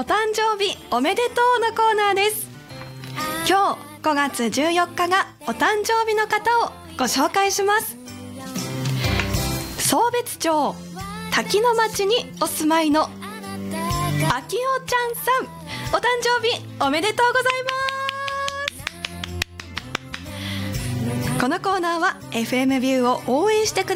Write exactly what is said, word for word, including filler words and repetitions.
お誕生日おめでとうのコーナーです。今日ごがつじゅうよっかがお誕生日の方をご紹介します。壮別町滝の町にお住まいのあきおちゃんさん、お誕生日おめでとうございます。このコーナーは エフエム ビューを応援してください